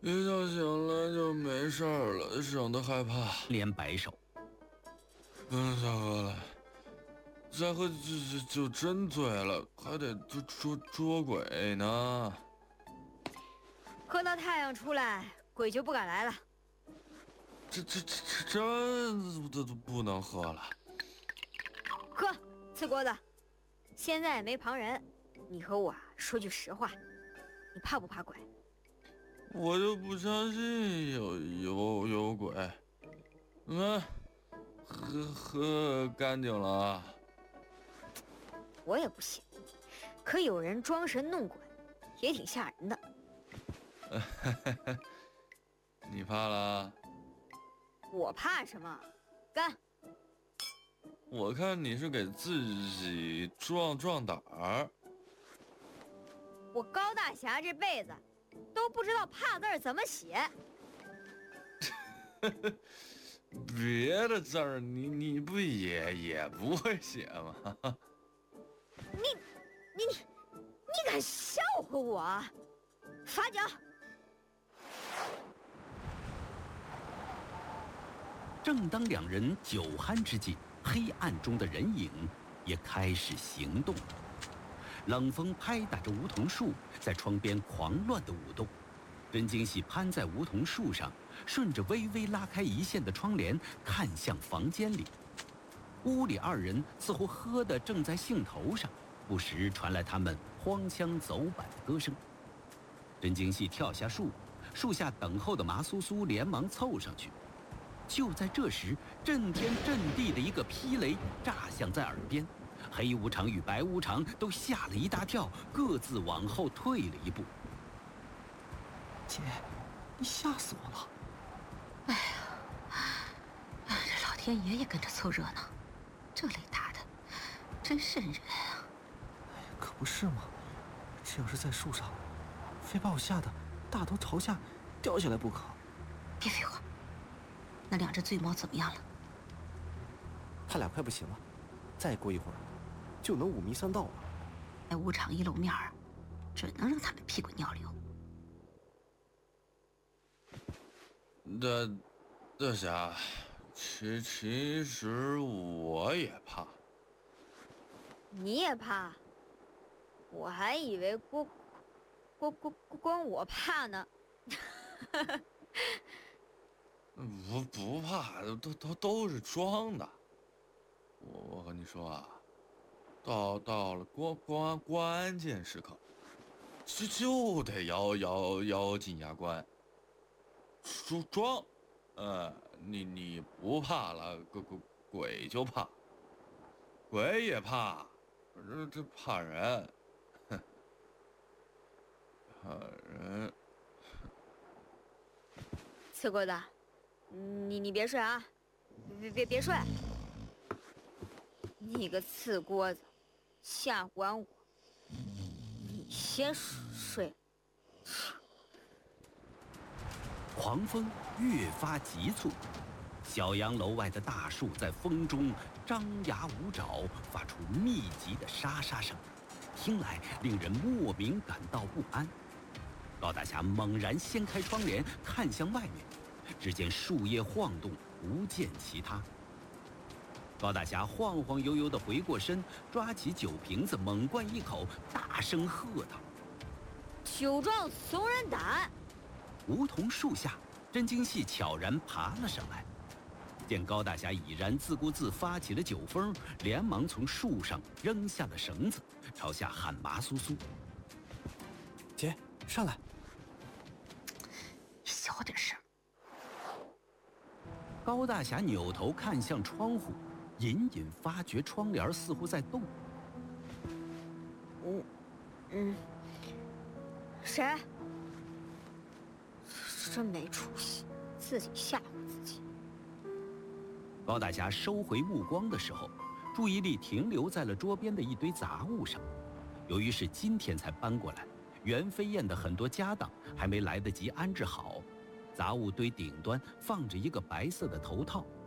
一觉醒来就没事儿了，省得害怕。 连摆手， 不能再喝了，再喝就真醉了，还得捉鬼呢。 喝到太阳出来，鬼就不敢来了。 这真都不能喝了。 喝，刺锅子，现在也没旁人，你和我说句实话，你怕不怕鬼？ 我就不相信有鬼。喝干净了。 我也不信，可有人装神弄鬼，也挺吓人的。 你怕了？ 我怕什么？干！ 我看你是给自己壮胆儿。 我高大侠这辈子都不知道怕字怎么写。 别的字儿你不也不会写吗？ 你敢笑话我？罚酒！ 正当两人酒酣之际，黑暗中的人影也开始行动了。冷风拍打着梧桐树，在窗边狂乱地舞动。甄京喜攀在梧桐树上，顺着微微拉开一线的窗帘看向房间里。屋里二人似乎喝得正在兴头上，不时传来他们荒腔走板的歌声。甄京喜跳下树，树下等候的麻苏苏连忙凑上去。就在这时，震天震地的一个霹雷炸响在耳边，黑无常与白无常都吓了一大跳，各自往后退了一步。 姐，你吓死我了！ 哎呀，这老天爷也跟着凑热闹，这雷打的真瘆人啊！ 哎呀，可不是嘛，这要是在树上，非把我吓得大头朝下掉下来不可。 别废话，那两只醉猫怎么样了？ 他俩快不行了，再过一会儿就能五迷三道了。 哎，无常一露面儿，准能让他们屁滚尿流。 大侠，其实我也怕。 你也怕？我还以为光我怕呢。 不怕，都是装的。我和你说啊，到了关键时刻，就得咬紧牙关。装，你不怕了，鬼就怕，鬼也怕，这怕人，哼，怕人。 刺锅子，你别睡啊，别睡！你个刺锅子，吓唬完我，你先睡。 狂风越发急促，小洋楼外的大树在风中张牙舞爪，发出密集的沙沙声，听来令人莫名感到不安。高大侠猛然掀开窗帘，看向外面，只见树叶晃动，不见其他。高大侠晃晃悠悠地回过身，抓起酒瓶子猛灌一口，大声喝道：“ 酒壮怂人胆！” 梧桐树下，甄京喜悄然爬了上来，见高大侠已然自顾自发起了酒疯，连忙从树上扔下了绳子，朝下喊麻苏苏：“ 姐，上来！” 小点声。 高大侠扭头看向窗户，隐隐发觉窗帘似乎在动。 谁？真没出息，自己吓唬自己。 高大侠收回目光的时候，注意力停留在了桌边的一堆杂物上。由于是今天才搬过来，袁飞燕的很多家当还没来得及安置好，杂物堆顶端放着一个白色的头套，